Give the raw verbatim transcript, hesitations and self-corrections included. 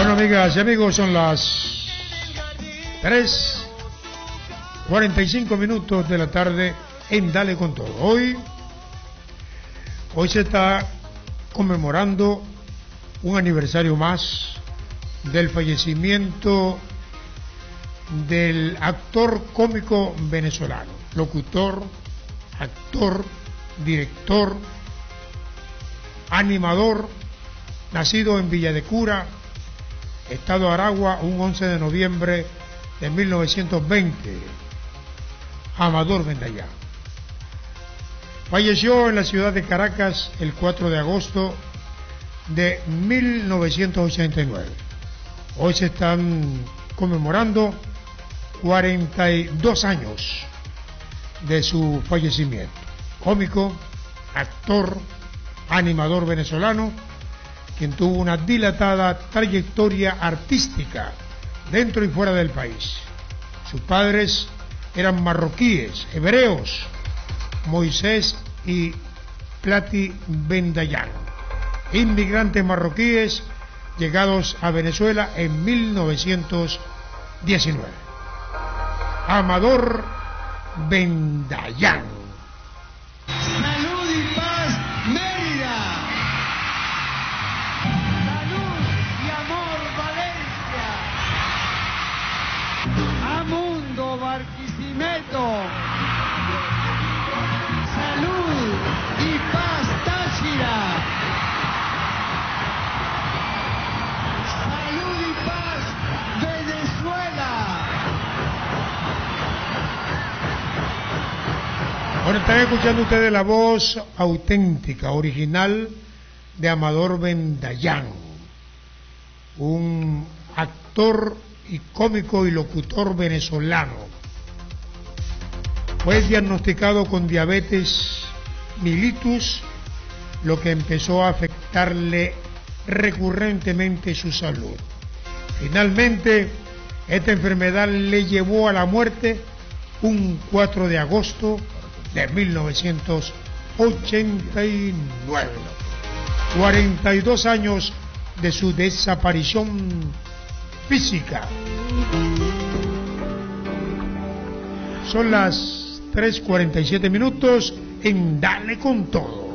Bueno, amigas y amigos, son las tres cuarenta y cinco minutos de la tarde en Dale con Todo. Hoy, hoy se está conmemorando un aniversario más del fallecimiento del actor cómico venezolano, locutor, actor, director, animador, nacido en Villa de Cura, Estado Aragua, un once de noviembre de mil novecientos veinte, Amador Vendallán. Falleció en la ciudad de Caracas el cuatro de agosto de mil novecientos ochenta y nueve. Hoy se están conmemorando cuarenta y dos años de su fallecimiento. Cómico, actor, animador venezolano, quien tuvo una dilatada trayectoria artística dentro y fuera del país. Sus padres eran marroquíes, hebreos, Moisés y Plati Vendallán, inmigrantes marroquíes llegados a Venezuela en mil novecientos diecinueve. Amador Vendallán. Salud y paz, Mérida. Salud y amor, Valencia. Amundo, Barquisimeto. Salud y paz, Táchira. Salud y paz, Venezuela. Ahora están escuchando ustedes la voz auténtica, original de Amador Vendallán, un actor y cómico y locutor venezolano. Fue diagnosticado con diabetes mellitus, lo que empezó a afectarle recurrentemente su salud. Finalmente, esta enfermedad le llevó a la muerte un cuatro de agosto de mil novecientos ochenta y nueve. cuarenta y dos años de su desaparición física. Son las tres cuarenta y siete minutos en Dale con Todo.